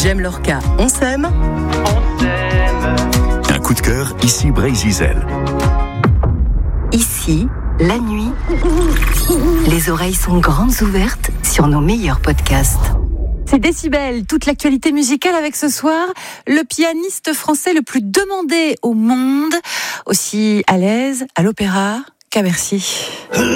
J'aime Lorca, on s'aime. Un coup de cœur, ici Brésil. Ici, la nuit, les oreilles sont grandes ouvertes sur nos meilleurs podcasts. C'est Décibel, toute l'actualité musicale avec ce soir le pianiste français le plus demandé au monde, aussi à l'aise à l'opéra qu'à Bercy.